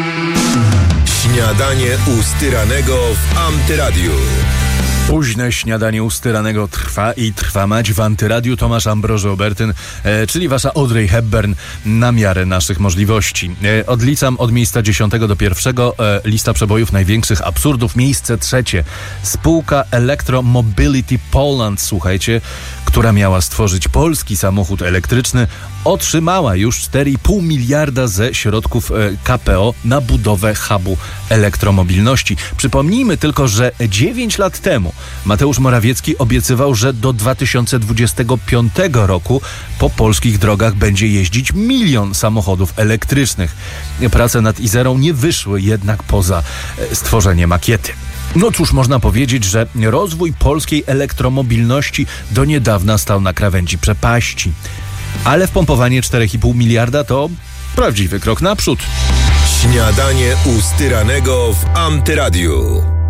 Śniadanie u Styranego w Antyradiu. Późne śniadanie u Styranego trwa i trwa mać w Antyradiu. Tomasz Ambroży Obertyn, czyli wasza Audrey Hepburn na miarę naszych możliwości. Odliczam od miejsca 10 do 1. Lista przebojów największych absurdów. Miejsce 3. Spółka Electromobility Poland, słuchajcie, która miała stworzyć polski samochód elektryczny, otrzymała już 4,5 miliarda ze środków KPO na budowę hubu elektromobilności. Przypomnijmy tylko, że 9 lat temu Mateusz Morawiecki obiecywał, że do 2025 roku po polskich drogach będzie jeździć 1 milion samochodów elektrycznych. Prace nad Izerą nie wyszły jednak poza stworzenie makiety. No cóż, można powiedzieć, że rozwój polskiej elektromobilności do niedawna stał na krawędzi przepaści. Ale wpompowanie 4,5 miliarda to prawdziwy krok naprzód. Śniadanie u Styranego w Antyradiu.